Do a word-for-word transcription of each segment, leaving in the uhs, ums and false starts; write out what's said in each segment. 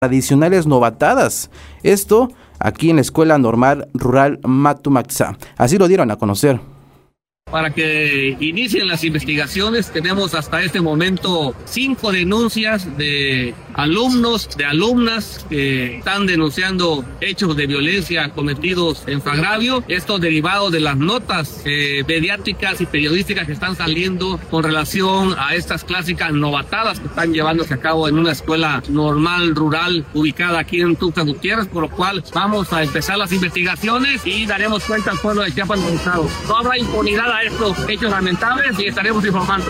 tradicionales novatadas. Esto aquí en la Escuela Normal Rural Matumaxá. Así lo dieron a conocer. Para que inicien las investigaciones, tenemos hasta este momento cinco denuncias de alumnos, de alumnas que están denunciando hechos de violencia cometidos en su agravio. Esto derivado de las notas eh, mediáticas y periodísticas que están saliendo con relación a estas clásicas novatadas que están llevándose a cabo en una escuela normal rural ubicada aquí en Tuxtla Gutiérrez, por lo cual vamos a empezar las investigaciones y daremos cuenta al pueblo de Chiapas del Estado. No habrá impunidad a estos hechos lamentables y estaremos informando.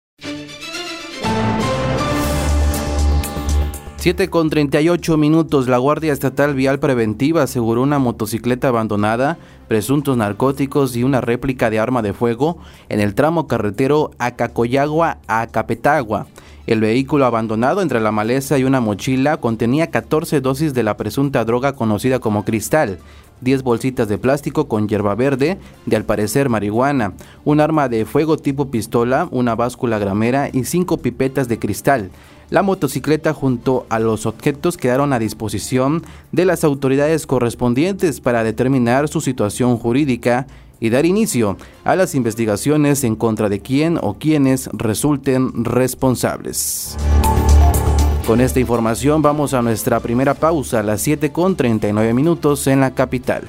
siete con treinta y ocho minutos, la Guardia Estatal Vial Preventiva aseguró una motocicleta abandonada, presuntos narcóticos y una réplica de arma de fuego en el tramo carretero Acacoyagua a Acapetagua. El vehículo abandonado entre la maleza y una mochila contenía catorce dosis de la presunta droga conocida como cristal, diez bolsitas de plástico con hierba verde, de al parecer marihuana, un arma de fuego tipo pistola, una báscula gramera y cinco pipetas de cristal. La motocicleta junto a los objetos quedaron a disposición de las autoridades correspondientes para determinar su situación jurídica y dar inicio a las investigaciones en contra de quien o quienes resulten responsables. Con esta información vamos a nuestra primera pausa a las siete con treinta y nueve minutos en la capital.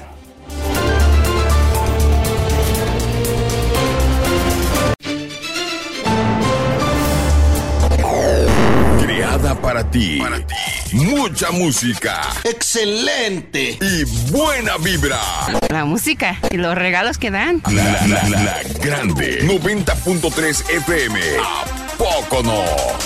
Creada para ti. para ti. Mucha música. ¡Excelente! Y buena vibra. La música y los regalos que dan. La, la, la, la grande. noventa punto tres F M. ¿A poco no?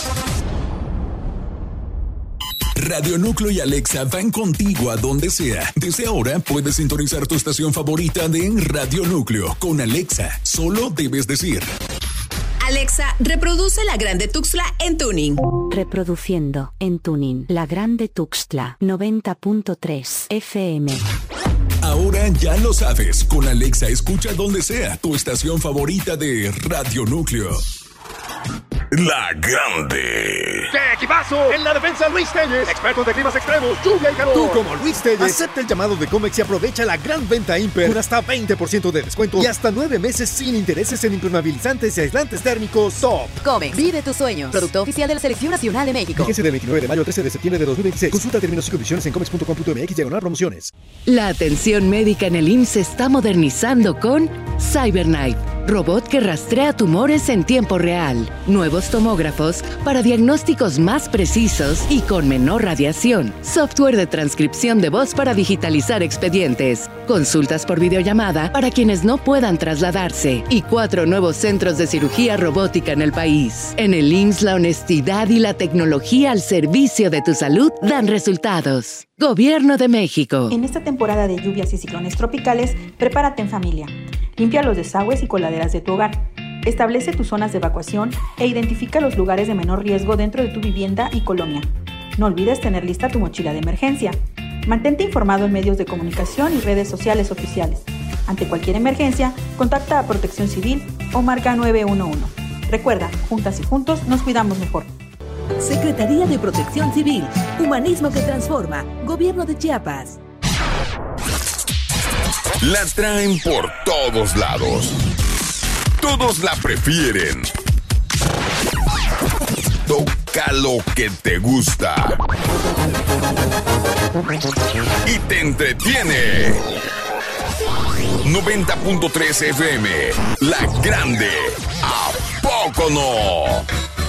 Radio Núcleo y Alexa van contigo a donde sea. Desde ahora puedes sintonizar tu estación favorita de Radio Núcleo con Alexa. Solo debes decir: Alexa, reproduce La Grande Tuxtla en tuning. Reproduciendo en tuning La Grande Tuxtla noventa punto tres F M. Ahora ya lo sabes. Con Alexa escucha donde sea tu estación favorita de Radio Núcleo. La Grande. ¡Qué equipazo! En la defensa, Luis Telles, expertos de climas extremos, lluvia y calor. Tú, como Luis Telles, acepta el llamado de Comex y aprovecha la gran venta Imper con hasta veinte por ciento de descuento y hasta nueve meses sin intereses en impermeabilizantes y aislantes térmicos Top. Comex, vive tus sueños. Producto oficial de la Selección Nacional de México. Fíjense del veintinueve de mayo al trece de septiembre de dos mil veintiséis. Consulta términos y condiciones en comex punto com punto m x diagonal promociones. La atención médica en el I M S S se está modernizando con CyberKnife, robot que rastrea tumores en tiempo real. Nuevos tomógrafos para diagnósticos más precisos y con menor radiación. Software de transcripción de voz para digitalizar expedientes. Consultas por videollamada para quienes no puedan trasladarse. Y cuatro nuevos centros de cirugía robótica en el país. En el I M S S la honestidad y la tecnología al servicio de tu salud dan resultados. Gobierno de México. En esta temporada de lluvias y ciclones tropicales, prepárate en familia. Limpia los desagües y coladeras de tu hogar. Establece tus zonas de evacuación e identifica los lugares de menor riesgo dentro de tu vivienda y colonia. No olvides tener lista tu mochila de emergencia. Mantente informado en medios de comunicación y redes sociales oficiales. Ante cualquier emergencia, contacta a Protección Civil o marca nueve uno uno. Recuerda, juntas y juntos nos cuidamos mejor. Secretaría de Protección Civil, Humanismo que Transforma, Gobierno de Chiapas. La traen por todos lados. Todos la prefieren. Toca lo que te gusta. Y te entretiene. noventa punto tres F M. La Grande. ¿A poco no?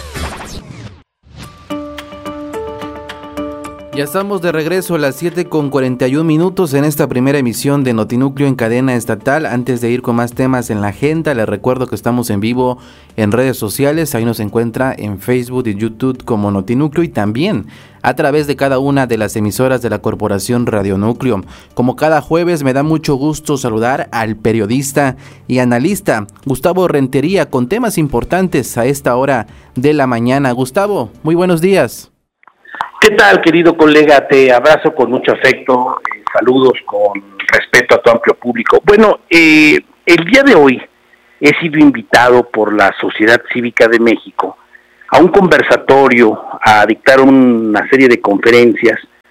Ya estamos de regreso a las siete con cuarenta y un minutos en esta primera emisión de Notinúcleo en cadena estatal. Antes de ir con más temas en la agenda, les recuerdo que estamos en vivo en redes sociales. Ahí nos encuentra en Facebook y YouTube como Notinúcleo y también a través de cada una de las emisoras de la Corporación Radio Núcleo. Como cada jueves, me da mucho gusto saludar al periodista y analista Gustavo Rentería con temas importantes a esta hora de la mañana. Gustavo, muy buenos días. ¿Qué tal, querido colega? Te abrazo con mucho afecto, eh, saludos con respeto a tu amplio público. Bueno, eh, el día de hoy he sido invitado por la Sociedad Cívica de México a un conversatorio, a dictar una serie de conferencias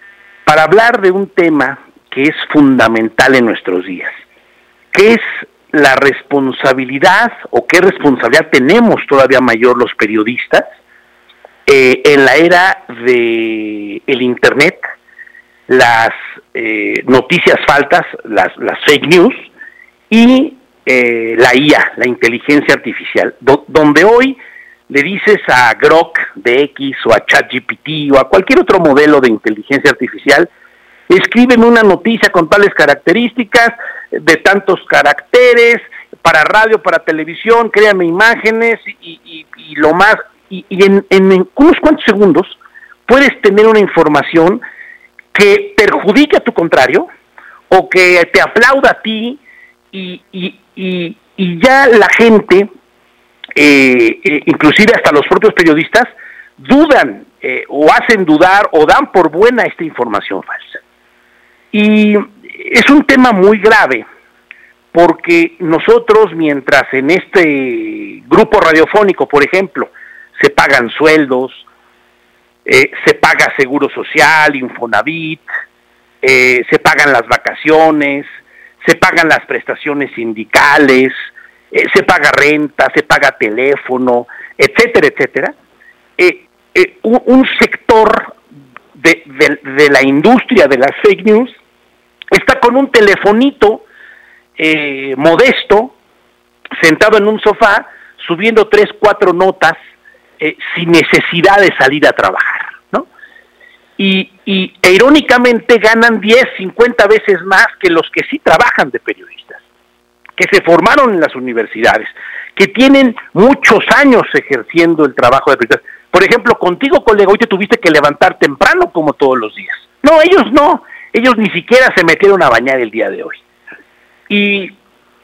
para hablar de un tema que es fundamental en nuestros días, que es la responsabilidad, o qué responsabilidad tenemos todavía mayor los periodistas eh, en la era de el Internet, las eh, noticias falsas, las, las fake news, y eh, la I A, la inteligencia artificial, do, donde hoy le dices a Grok de X o a ChatGPT o a cualquier otro modelo de inteligencia artificial, escríbeme una noticia con tales características, de tantos caracteres, para radio, para televisión, créame imágenes y, y, y lo más, y, y en, en unos cuantos segundos puedes tener una información que perjudique a tu contrario o que te aplauda a ti, y, y, y, y ya la gente, eh, eh, inclusive hasta los propios periodistas, dudan eh, o hacen dudar o dan por buena esta información falsa. Y es un tema muy grave, porque nosotros, mientras en este grupo radiofónico, por ejemplo, se pagan sueldos, eh, se paga seguro social, Infonavit, eh, se pagan las vacaciones, se pagan las prestaciones sindicales, eh, se paga renta, se paga teléfono, etcétera, etcétera, eh, eh, un, un sector de, de, de la industria de las fake news está con un telefonito eh, modesto, sentado en un sofá, subiendo tres, cuatro notas, eh, sin necesidad de salir a trabajar, ¿no? Y, y e irónicamente ganan diez, cincuenta veces más que los que sí trabajan de periodistas, que se formaron en las universidades, que tienen muchos años ejerciendo el trabajo de periodistas. Por ejemplo, contigo, colega, hoy te tuviste que levantar temprano como todos los días. No, ellos no. Ellos ni siquiera se metieron a bañar el día de hoy. Y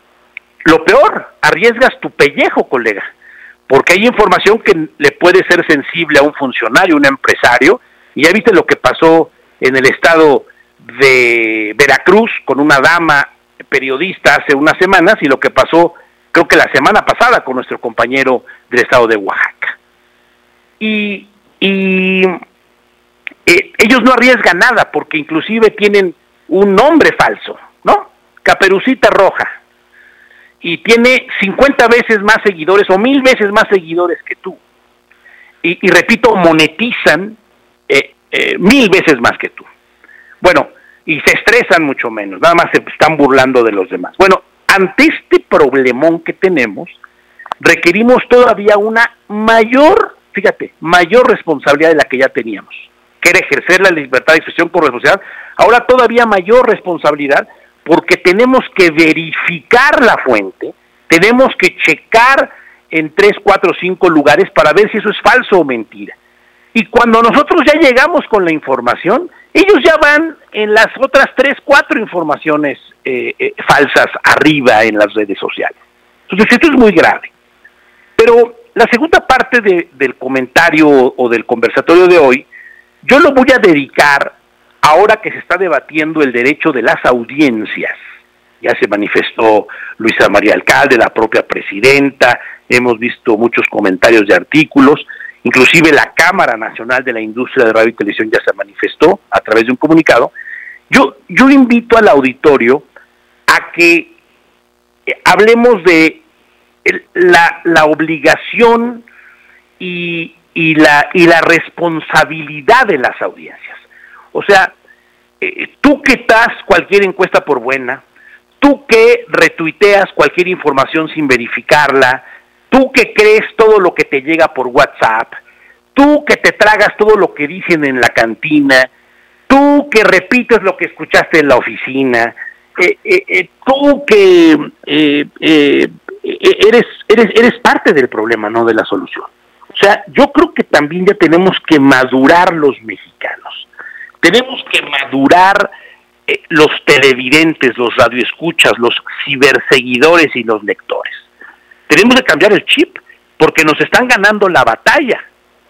lo peor, arriesgas tu pellejo, colega, porque hay información que le puede ser sensible a un funcionario, un empresario, y ya viste lo que pasó en el estado de Veracruz con una dama periodista hace unas semanas, y lo que pasó, creo que la semana pasada, con nuestro compañero del estado de Oaxaca. Y... y Eh, ellos no arriesgan nada, porque inclusive tienen un nombre falso, ¿no? Caperucita Roja, y tiene cincuenta veces más seguidores o mil veces más seguidores que tú, y, y repito, monetizan eh, eh, mil veces más que tú. Bueno, y se estresan mucho menos, nada más se están burlando de los demás. Bueno, ante este problemón que tenemos, requerimos todavía una mayor, fíjate, mayor responsabilidad de la que ya teníamos, que era ejercer la libertad de expresión con responsabilidad. Ahora todavía mayor responsabilidad, porque tenemos que verificar la fuente, tenemos que checar en tres, cuatro, cinco lugares para ver si eso es falso o mentira. Y cuando nosotros ya llegamos con la información, ellos ya van en las otras tres, cuatro informaciones eh, eh, falsas arriba en las redes sociales. Entonces esto es muy grave. Pero la segunda parte de, del comentario o del conversatorio de hoy, yo lo voy a dedicar, ahora que se está debatiendo el derecho de las audiencias. Ya se manifestó Luisa María Alcalde, la propia presidenta, hemos visto muchos comentarios de artículos, inclusive la Cámara Nacional de la Industria de Radio y Televisión ya se manifestó a través de un comunicado. Yo, yo invito al auditorio a que eh, hablemos de el, la, la obligación y... y la y la responsabilidad de las audiencias. O sea, eh, tú que das cualquier encuesta por buena, tú que retuiteas cualquier información sin verificarla, tú que crees todo lo que te llega por WhatsApp, tú que te tragas todo lo que dicen en la cantina, tú que repites lo que escuchaste en la oficina, eh, eh, eh, tú que eh, eh, eres, eres, eres parte del problema, no de la solución. O sea, yo creo que también ya tenemos que madurar los mexicanos. Tenemos que madurar eh, los televidentes, los radioescuchas, los ciberseguidores y los lectores. Tenemos que cambiar el chip, porque nos están ganando la batalla.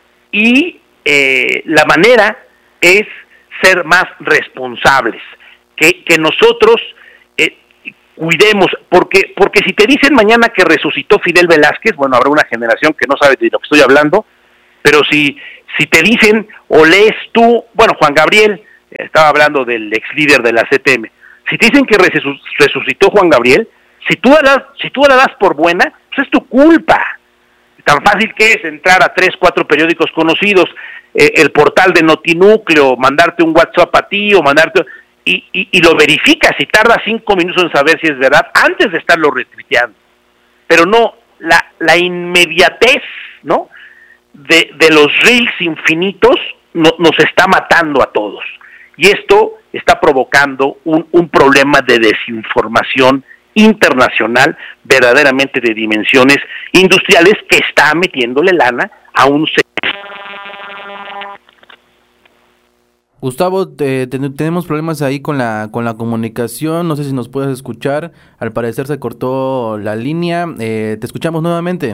Y eh, la manera es ser más responsables, que, que nosotros eh, cuidemos, porque porque si te dicen mañana que resucitó Fidel Velázquez, bueno, habrá una generación que no sabe de lo que estoy hablando, pero si si te dicen o lees tú, bueno, Juan Gabriel, estaba hablando del ex líder de la C T M, si te dicen que resuc- resucitó Juan Gabriel, si tú, la das, si tú la das por buena, pues es tu culpa. Tan fácil que es entrar a tres, cuatro periódicos conocidos, eh, el portal de Notinúcleo, mandarte un WhatsApp a ti o mandarte... Y, y, y lo verificas y tarda cinco minutos en saber si es verdad antes de estarlo retuiteando. Pero no, la, la inmediatez, ¿no?, de, de los reels infinitos no, nos está matando a todos. Y esto está provocando un, un problema de desinformación internacional verdaderamente de dimensiones industriales que está metiéndole lana a un sector. Gustavo, eh, ten, tenemos problemas ahí con la con la comunicación, no sé si nos puedes escuchar, al parecer se cortó la línea, eh, te escuchamos nuevamente.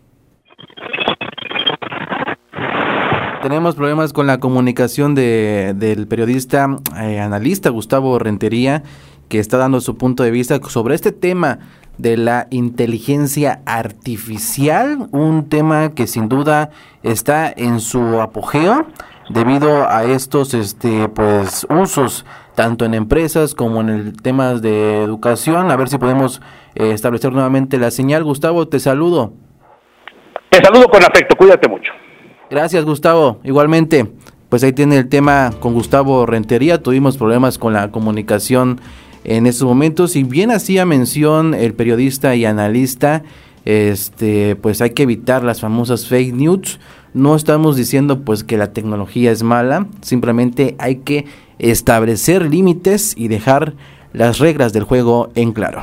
Tenemos problemas con la comunicación de del periodista, eh, analista Gustavo Rentería, que está dando su punto de vista sobre este tema de la inteligencia artificial, un tema que sin duda está en su apogeo debido a estos este pues usos tanto en empresas como en el temas de educación. A ver si podemos eh, establecer nuevamente la señal. Gustavo, te saludo. Te saludo con afecto, cuídate mucho. Gracias, Gustavo, igualmente. Pues ahí tiene el tema con Gustavo Rentería. Tuvimos problemas con la comunicación en estos momentos y bien hacía mención el periodista y analista, este pues hay que evitar las famosas fake news. No estamos diciendo pues que la tecnología es mala, simplemente hay que establecer límites y dejar las reglas del juego en claro.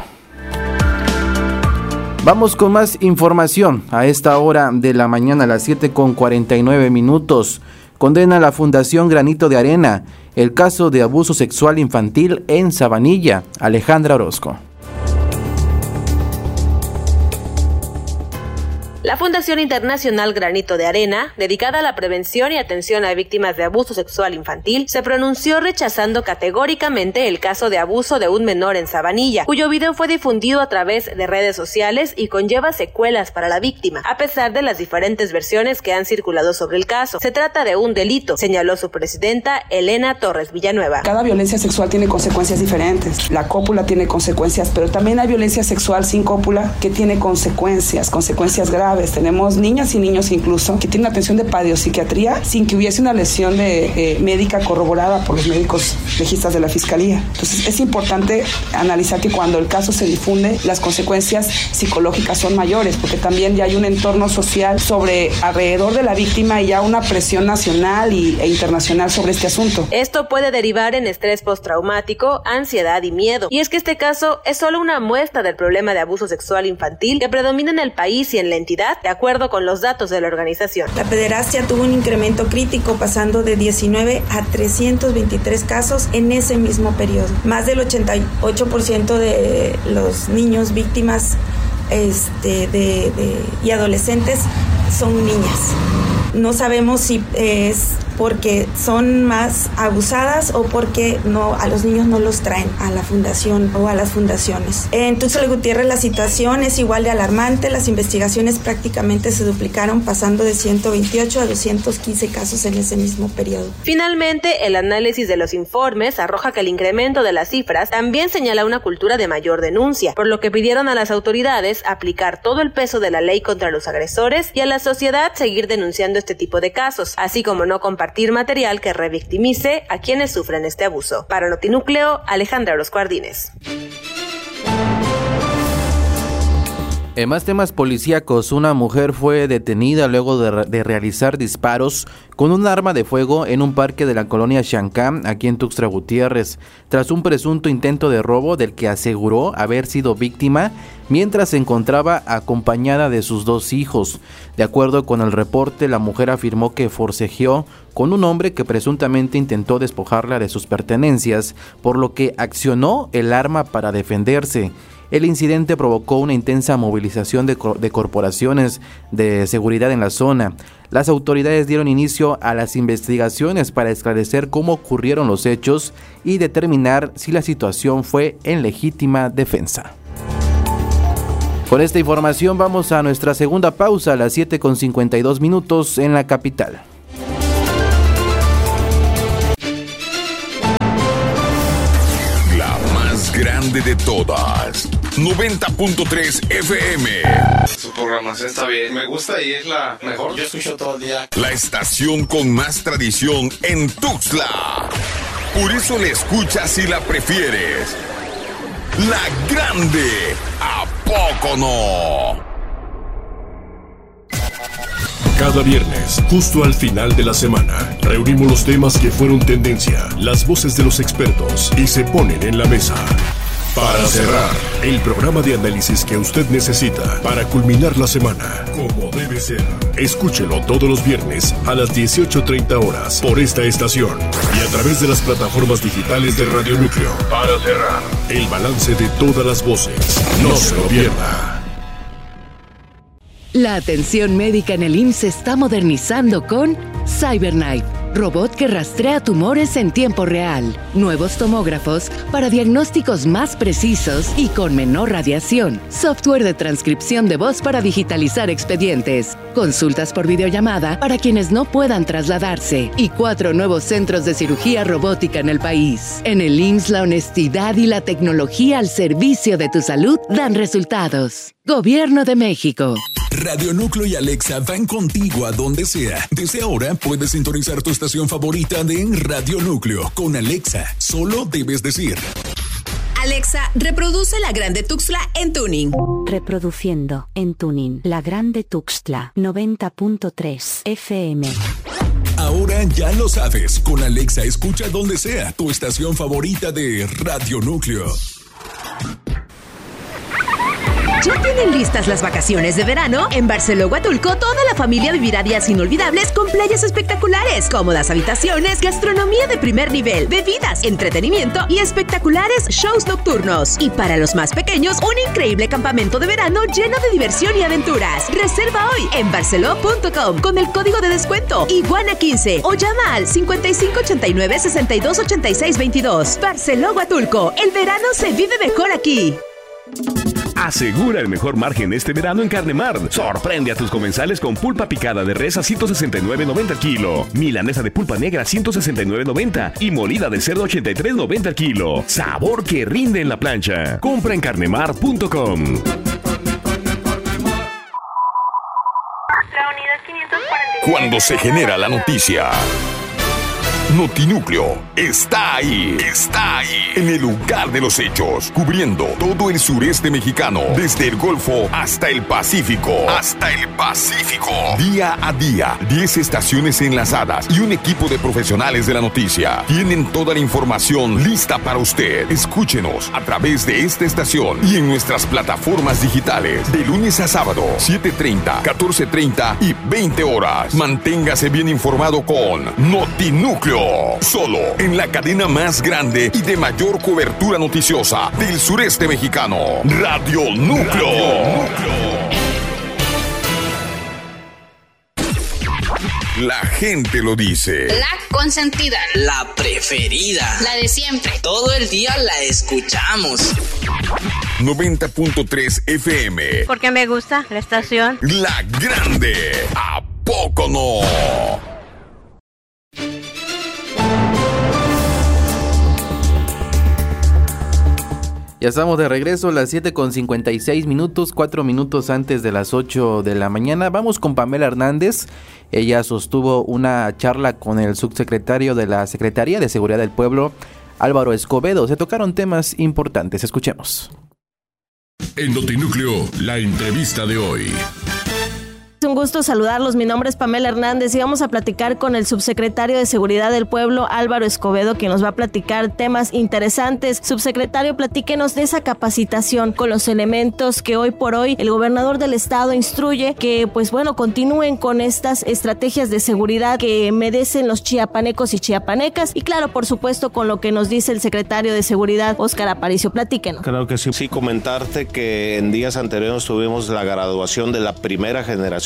Vamos con más información a esta hora de la mañana, a las siete con cuarenta y nueve minutos. Condena la Fundación Granito de Arena el caso de abuso sexual infantil en Sabanilla. Alejandra Orozco. La Fundación Internacional Granito de Arena, dedicada a la prevención y atención a víctimas de abuso sexual infantil, se pronunció rechazando categóricamente el caso de abuso de un menor en Sabanilla, cuyo video fue difundido a través de redes sociales y conlleva secuelas para la víctima, a pesar de las diferentes versiones que han circulado sobre el caso. Se trata de un delito, señaló su presidenta Elena Torres Villanueva. Cada violencia sexual tiene consecuencias diferentes. La cópula tiene consecuencias, pero también hay violencia sexual sin cópula que tiene consecuencias, consecuencias graves. Tenemos niñas y niños incluso que tienen atención de pediopsiquiatría sin que hubiese una lesión de, eh, médica corroborada por los médicos legistas de la Fiscalía. Entonces es importante analizar que cuando el caso se difunde, las consecuencias psicológicas son mayores, porque también ya hay un entorno social sobre alrededor de la víctima y ya una presión nacional y, e internacional sobre este asunto. Esto puede derivar en estrés postraumático, ansiedad y miedo. Y es que este caso es solo una muestra del problema de abuso sexual infantil que predomina en el país y en la entidad, de acuerdo con los datos de la organización. La pederastia tuvo un incremento crítico, pasando de diecinueve a trescientos veintitrés casos en ese mismo periodo. Más del ochenta y ocho por ciento de los niños víctimas este, de, de, y adolescentes son niñas. No sabemos si es porque son más abusadas o porque no, a los niños no los traen a la fundación o a las fundaciones. En Tuxtla Gutiérrez la situación es igual de alarmante. Las investigaciones prácticamente se duplicaron, pasando de ciento veintiocho a doscientos quince casos en ese mismo periodo. Finalmente, el análisis de los informes arroja que el incremento de las cifras también señala una cultura de mayor denuncia, por lo que pidieron a las autoridades aplicar todo el peso de la ley contra los agresores y a la sociedad seguir denunciando este tipo de casos, así como no compartir material que revictimice a quienes sufren este abuso. Para Notinúcleo, Alejandra Orozco Ardínez. En más temas policíacos, una mujer fue detenida luego de, re- de realizar disparos con un arma de fuego en un parque de la colonia Xancán, aquí en Tuxtla Gutiérrez, tras un presunto intento de robo del que aseguró haber sido víctima mientras se encontraba acompañada de sus dos hijos. De acuerdo con el reporte, la mujer afirmó que forcejeó con un hombre que presuntamente intentó despojarla de sus pertenencias, por lo que accionó el arma para defenderse. El incidente provocó una intensa movilización de, de corporaciones de seguridad en la zona. Las autoridades dieron inicio a las investigaciones para esclarecer cómo ocurrieron los hechos y determinar si la situación fue en legítima defensa. Con esta información vamos a nuestra segunda pausa a las siete con cincuenta y dos minutos en la capital. grande de todas. noventa punto tres F M. Su programación está bien, me gusta y es la mejor. Yo escucho todo el día. La estación con más tradición en Tuxtla. Por eso la escuchas y la prefieres. La grande. ¿A poco no? Cada viernes, justo al final de la semana, reunimos los temas que fueron tendencia, las voces de los expertos y se ponen en la mesa. Para cerrar, el programa de análisis que usted necesita para culminar la semana, como debe ser. Escúchelo todos los viernes a las dieciocho treinta horas por esta estación y a través de las plataformas digitales de Radio Núcleo. Para cerrar, el balance de todas las voces. No se lo pierda. La atención médica en el I M S S se está modernizando con CyberKnife, robot que rastrea tumores en tiempo real, nuevos tomógrafos para diagnósticos más precisos y con menor radiación, software de transcripción de voz para digitalizar expedientes, consultas por videollamada para quienes no puedan trasladarse y cuatro nuevos centros de cirugía robótica en el país. En el I M S S la honestidad y la tecnología al servicio de tu salud dan resultados. Gobierno de México. Radio Núcleo y Alexa van contigo a donde sea. Desde ahora puedes sintonizar tu estación favorita de Radio Núcleo. Con Alexa, solo debes decir: Alexa, reproduce La Grande Tuxtla en tuning. Reproduciendo en tuning La Grande Tuxtla noventa punto tres F M. Ahora ya lo sabes. Con Alexa escucha donde sea tu estación favorita de Radio Núcleo. ¿Ya tienen listas las vacaciones de verano? En Barceló Huatulco, toda la familia vivirá días inolvidables con playas espectaculares, cómodas habitaciones, gastronomía de primer nivel, bebidas, entretenimiento y espectaculares shows nocturnos. Y para los más pequeños, un increíble campamento de verano lleno de diversión y aventuras. Reserva hoy en barceló punto com con el código de descuento Iguana quince o llama al cincuenta y cinco ochenta y nueve sesenta y dos ochenta y seis veintidós. Barceló Huatulco, el verano se vive mejor aquí. Asegura el mejor margen este verano en Carnemar. Sorprende a tus comensales con pulpa picada de res a ciento sesenta y nueve noventa el kilo, milanesa de pulpa negra a ciento sesenta y nueve noventa y molida de cerdo ochenta y tres noventa el kilo. Sabor que rinde en la plancha. Compra en carnemar punto com. Cuando se genera la noticia, Notinúcleo está ahí, está ahí, en el lugar de los hechos, cubriendo todo el sureste mexicano, desde el Golfo hasta el Pacífico, hasta el Pacífico. Día a día, diez estaciones enlazadas y un equipo de profesionales de la noticia. Tienen toda la información lista para usted. Escúchenos a través de esta estación y en nuestras plataformas digitales, de lunes a sábado, siete treinta, catorce treinta y veinte horas. Manténgase bien informado con Notinúcleo. Solo en la cadena más grande y de mayor cobertura noticiosa del sureste mexicano. Radio Núcleo. Radio Núcleo. La gente lo dice. La consentida. La preferida. La de siempre. Todo el día la escuchamos. noventa punto tres F M. Porque me gusta la estación. La grande. ¿A poco no? Ya estamos de regreso a las siete con cincuenta y seis minutos, cuatro minutos antes de las ocho de la mañana. Vamos con Pamela Hernández. Ella sostuvo una charla con el subsecretario de la Secretaría de Seguridad del Pueblo, Álvaro Escobedo. Se tocaron temas importantes. Escuchemos. En Notinúcleo, la entrevista de hoy. Es un gusto saludarlos, mi nombre es Pamela Hernández y vamos a platicar con el subsecretario de Seguridad del Pueblo, Álvaro Escobedo, quien nos va a platicar temas interesantes. Subsecretario, platíquenos de esa capacitación con los elementos que hoy por hoy el gobernador del estado instruye que, pues bueno, continúen con estas estrategias de seguridad que merecen los chiapanecos y chiapanecas y claro, por supuesto, con lo que nos dice el secretario de Seguridad, Óscar Aparicio. Platíquenos. Claro que sí. Sí, comentarte que en días anteriores tuvimos la graduación de la primera generación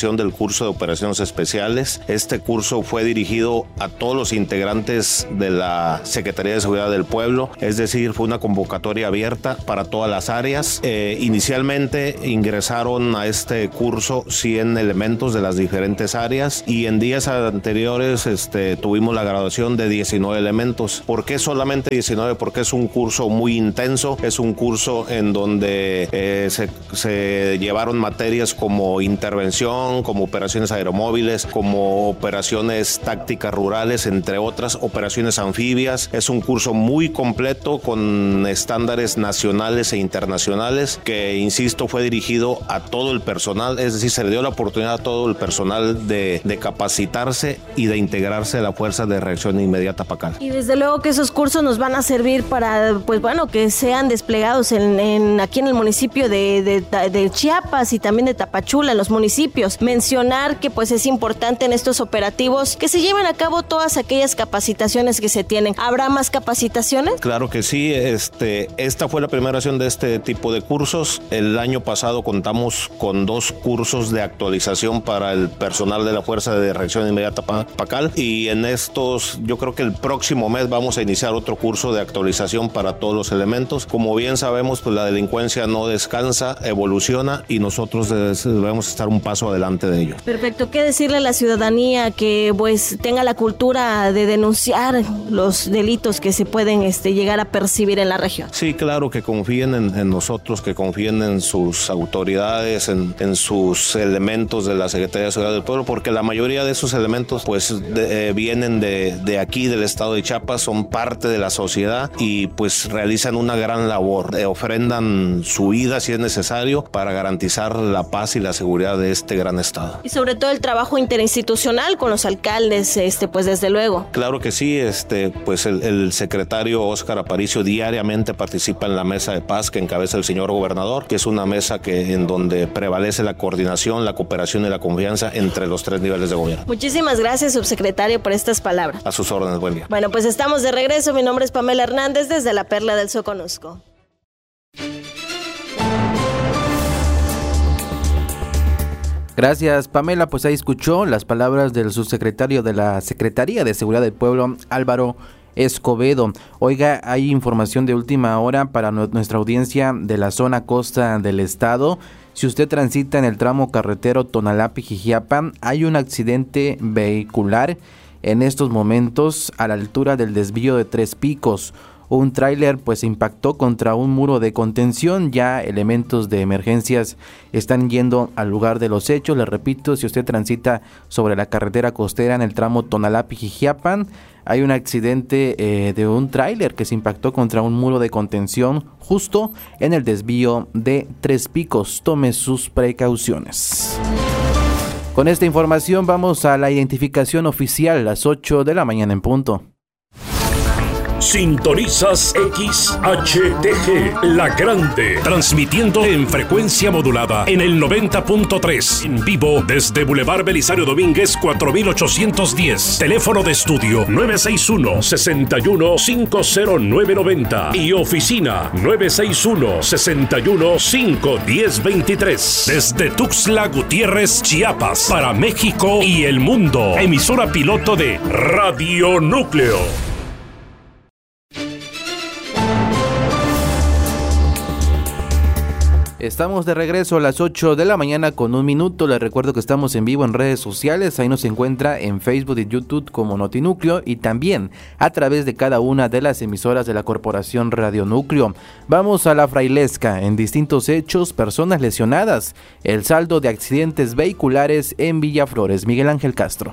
inauguración del curso de operaciones especiales. Este curso fue dirigido a todos los integrantes de la Secretaría de Seguridad del Pueblo, es decir, fue una convocatoria abierta para todas las áreas. Eh, inicialmente ingresaron a este curso cien elementos de las diferentes áreas y en días anteriores este, tuvimos la graduación de diecinueve elementos. ¿Por qué solamente diecinueve? Porque es un curso muy intenso, es un curso en donde eh, se, se llevaron materias como intervención, como operaciones aeromóviles, como operaciones tácticas rurales, entre otras, operaciones anfibias. Es un curso muy completo con estándares nacionales e internacionales que, insisto, fue dirigido a todo el personal, es decir, se le dio la oportunidad a todo el personal de, de capacitarse y de integrarse a la Fuerza de Reacción Inmediata PACAL. Y desde luego que esos cursos nos van a servir para, pues bueno, que sean desplegados en, en aquí en el municipio de, de, de Chiapas y también de Tapachula, en los municipios. Mencionar que pues es importante en estos operativos que se lleven a cabo todas aquellas capacitaciones que se tienen. ¿Habrá más capacitaciones? Claro que sí, este, esta fue la primera acción de este tipo de cursos. El año pasado contamos con dos cursos de actualización para el personal de la Fuerza de Reacción Inmediata PACAL y en estos, yo creo que el próximo mes vamos a iniciar otro curso de actualización para todos los elementos. Como bien sabemos, pues la delincuencia no descansa, evoluciona y nosotros debemos estar un paso adelante de ello. Perfecto. ¿Qué decirle a la ciudadanía que pues tenga la cultura de denunciar los delitos que se pueden este, llegar a percibir en la región? Sí, claro, que confíen en, en nosotros, que confíen en sus autoridades, en, en sus elementos de la Secretaría de Seguridad del Pueblo, porque la mayoría de esos elementos pues de, eh, vienen de, de aquí, del estado de Chiapas, son parte de la sociedad y pues realizan una gran labor, eh, ofrendan su vida si es necesario para garantizar la paz y la seguridad de este gran estado. Y sobre todo el trabajo interinstitucional con los alcaldes, este, pues desde luego. Claro que sí, este, pues el, el secretario Óscar Aparicio diariamente participa en la mesa de paz que encabeza el señor gobernador, que es una mesa que en donde prevalece la coordinación, la cooperación y la confianza entre los tres niveles de gobierno. Muchísimas gracias, subsecretario, por estas palabras. A sus órdenes, buen día. Bueno, pues estamos de regreso. Mi nombre es Pamela Hernández desde la Perla del Soconusco. Gracias, Pamela. Pues ahí escuchó las palabras del subsecretario de la Secretaría de Seguridad del Pueblo, Álvaro Escobedo. Oiga, hay información de última hora para nuestra audiencia de la zona costa del estado. Si usted transita en el tramo carretero Tonalá-Pijijiapa, hay un accidente vehicular en estos momentos a la altura del desvío de Tres Picos. Un tráiler pues impactó contra un muro de contención. Ya elementos de emergencias están yendo al lugar de los hechos. Les repito, si usted transita sobre la carretera costera en el tramo Tonalá-Pijijiapa, hay un accidente eh, de un tráiler que se impactó contra un muro de contención justo en el desvío de Tres Picos. Tome sus precauciones. Con esta información vamos a la identificación oficial a las ocho de la mañana en punto. Sintonizas X H T G, La Grande, transmitiendo en frecuencia modulada en el noventa punto tres, en vivo desde Boulevard Belisario Domínguez cuatro mil ochocientos diez, teléfono de estudio nueve seis uno, seis uno cinco cero nueve nueve cero y oficina nueve seis uno, seis uno cinco uno cero dos tres, desde Tuxtla Gutiérrez, Chiapas, para México y el mundo, emisora piloto de Radio Núcleo. Estamos de regreso a las ocho de la mañana con un minuto. Les recuerdo que estamos en vivo en redes sociales. Ahí nos encuentra en Facebook y YouTube como Notinúcleo y también a través de cada una de las emisoras de la Corporación Radio Núcleo. Vamos a la Frailesca. En distintos hechos, personas lesionadas. El saldo de accidentes vehiculares en Villaflores. Miguel Ángel Castro.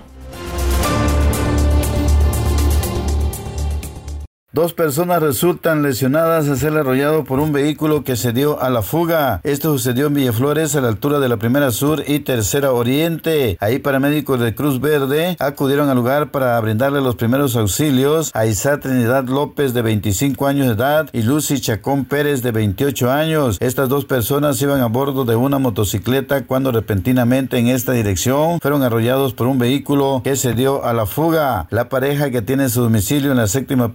Dos personas resultan lesionadas al ser arrollado por un vehículo que se dio a la fuga. Esto sucedió en Villaflores a la altura de la Primera Sur y Tercera Oriente. Ahí paramédicos de Cruz Verde acudieron al lugar para brindarle los primeros auxilios a Isa Trinidad López de veinticinco años de edad y Lucy Chacón Pérez de veintiocho años. Estas dos personas iban a bordo de una motocicleta cuando repentinamente en esta dirección fueron arrollados por un vehículo que se dio a la fuga. La pareja, que tiene su domicilio en la Séptima Poniente y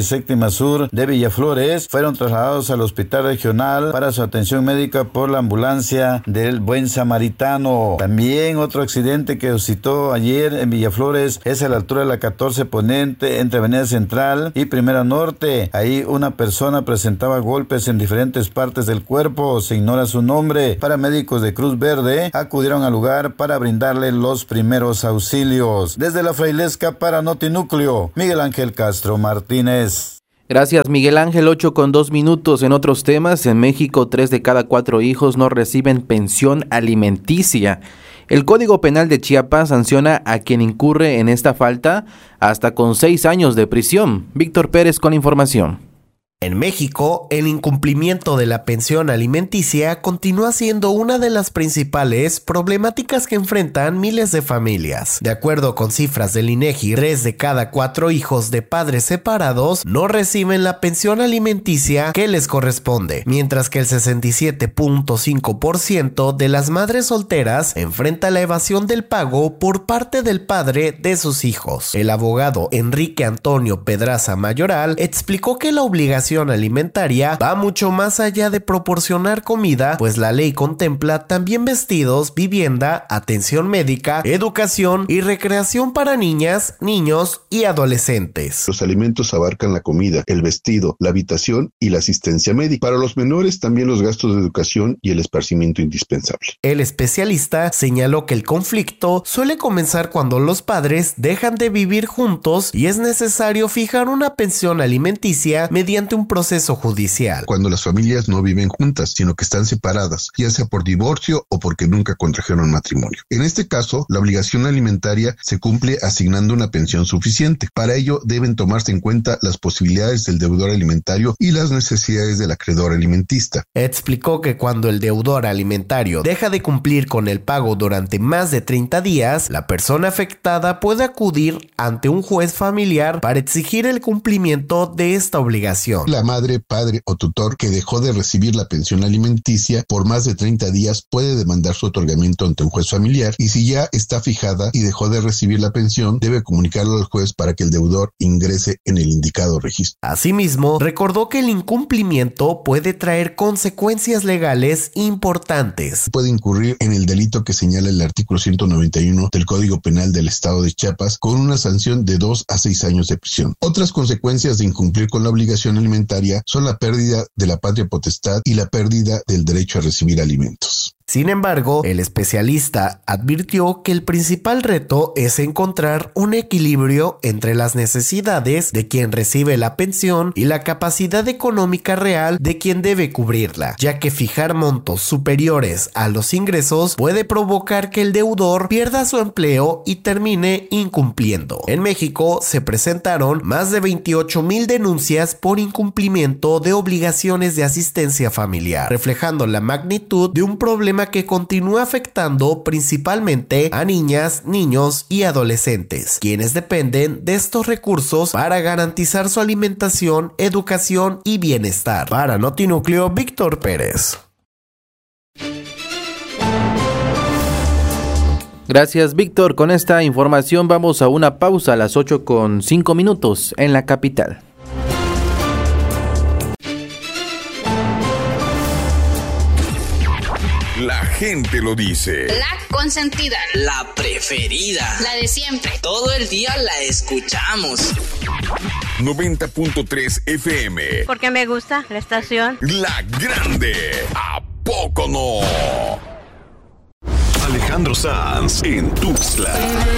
Séptima Sur de Villaflores fueron trasladados al hospital regional para su atención médica por la ambulancia del Buen Samaritano. También otro accidente que suscitó ayer en Villaflores es a la altura de la catorce Poniente entre Avenida Central y Primera Norte. Ahí una persona presentaba golpes en diferentes partes del cuerpo, se ignora su nombre. Paramédicos de Cruz Verde acudieron al lugar para brindarle los primeros auxilios. Desde la Frailesca para Notinúcleo, Miguel Ángel Castro Martínez. Gracias, Miguel Ángel. Ocho con dos minutos. En otros temas, en México, tres de cada cuatro hijos no reciben pensión alimenticia. El Código Penal de Chiapas sanciona a quien incurre en esta falta hasta con seis años de prisión. Víctor Pérez con información. En México, el incumplimiento de la pensión alimenticia continúa siendo una de las principales problemáticas que enfrentan miles de familias. De acuerdo con cifras del INEGI, tres de cada cuatro hijos de padres separados no reciben la pensión alimenticia que les corresponde, mientras que el sesenta y siete punto cinco por ciento de las madres solteras enfrenta la evasión del pago por parte del padre de sus hijos. El abogado Enrique Antonio Pedraza Mayoral explicó que la obligación alimentaria va mucho más allá de proporcionar comida, pues la ley contempla también vestidos, vivienda, atención médica, educación y recreación para niñas, niños y adolescentes. Los alimentos abarcan la comida, el vestido, la habitación y la asistencia médica. Para los menores también los gastos de educación y el esparcimiento indispensable. El especialista señaló que el conflicto suele comenzar cuando los padres dejan de vivir juntos y es necesario fijar una pensión alimenticia mediante un un proceso judicial. Cuando las familias no viven juntas, sino que están separadas, ya sea por divorcio o porque nunca contrajeron matrimonio. En este caso, la obligación alimentaria se cumple asignando una pensión suficiente. Para ello, deben tomarse en cuenta las posibilidades del deudor alimentario y las necesidades del acreedor alimentista. Explicó que cuando el deudor alimentario deja de cumplir con el pago durante más de treinta días, la persona afectada puede acudir ante un juez familiar para exigir el cumplimiento de esta obligación. La madre, padre o tutor que dejó de recibir la pensión alimenticia por más de treinta días puede demandar su otorgamiento ante un juez familiar, y si ya está fijada y dejó de recibir la pensión, debe comunicarlo al juez para que el deudor ingrese en el indicado registro. Asimismo, recordó que el incumplimiento puede traer consecuencias legales importantes. Puede incurrir en el delito que señala el artículo ciento noventa y uno del Código Penal del Estado de Chiapas, con una sanción de dos a seis años de prisión. Otras consecuencias de incumplir con la obligación alimentaria son la pérdida de la patria potestad y la pérdida del derecho a recibir alimentos. Sin embargo, el especialista advirtió que el principal reto es encontrar un equilibrio entre las necesidades de quien recibe la pensión y la capacidad económica real de quien debe cubrirla, ya que fijar montos superiores a los ingresos puede provocar que el deudor pierda su empleo y termine incumpliendo. En México se presentaron más de veintiocho mil denuncias por incumplimiento de obligaciones de asistencia familiar, reflejando la magnitud de un problema que continúa afectando principalmente a niñas, niños y adolescentes, quienes dependen de estos recursos para garantizar su alimentación, educación y bienestar. Para Notinúcleo, Víctor Pérez. Gracias, Víctor. Con esta información vamos a una pausa a las ocho con cinco minutos en la capital. La gente lo dice. La consentida. La preferida. La de siempre. Todo el día la escuchamos. noventa punto tres F M. Porque me gusta la estación. La Grande. ¿A poco no? Alejandro Sanz en Tuxtla.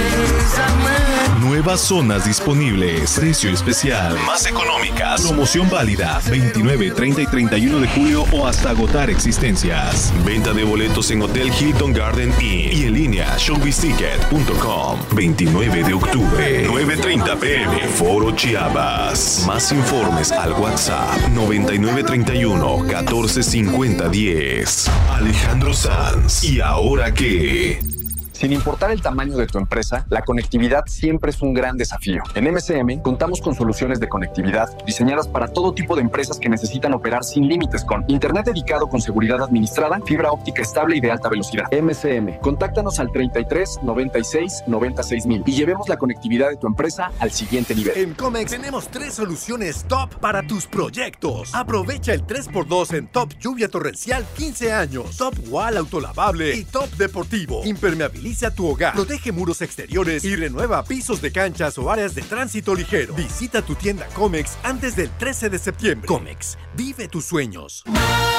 Nuevas zonas disponibles. Precio especial. Más económicas. Promoción válida veintinueve, treinta y treinta y uno de julio o hasta agotar existencias. Venta de boletos en Hotel Hilton Garden Inn y en línea showbiz ticket punto com. veintinueve de octubre, nueve treinta p m. Foro Chiapas. Más informes al WhatsApp noventa y nueve treinta y uno, catorce cincuenta diez. Alejandro Sanz. ¿Y ahora qué? Sin importar el tamaño de tu empresa, la conectividad siempre es un gran desafío. En M C M contamos con soluciones de conectividad diseñadas para todo tipo de empresas que necesitan operar sin límites con internet dedicado con seguridad administrada, fibra óptica estable y de alta velocidad. M C M, contáctanos al treinta y tres, noventa y seis, noventa y seis mil y llevemos la conectividad de tu empresa al siguiente nivel. En Comex tenemos tres soluciones top para tus proyectos. Aprovecha el tres por dos en Top Lluvia Torrencial quince años, Top Wall Autolavable y Top Deportivo. Impermeabiliza tu hogar, protege muros exteriores y renueva pisos de canchas o áreas de tránsito ligero. Visita tu tienda Comex antes del trece de septiembre. Comex, vive tus sueños.